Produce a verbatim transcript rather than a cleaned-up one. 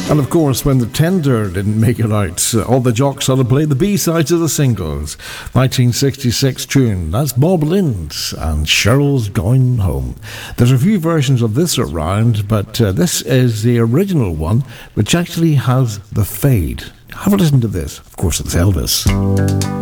And of course, when the tender didn't make it out, uh, all the jocks had to play the B-sides of the singles. nineteen sixty-six tune, that's Bob Lind and Cheryl's Going Home. There's a few versions of this around, but uh, this is the original one, which actually has the fade. Have a listen to this. Of course, it's Elvis.